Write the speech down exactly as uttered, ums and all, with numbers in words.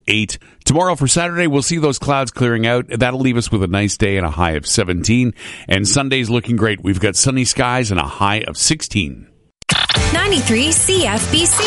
eight. Tomorrow for Saturday, we'll see those clouds clearing out. That'll leave us with a nice day and a high of seventeen. And Sunday's looking great. We've got sunny skies and a high of sixteen. ninety-three C F B C.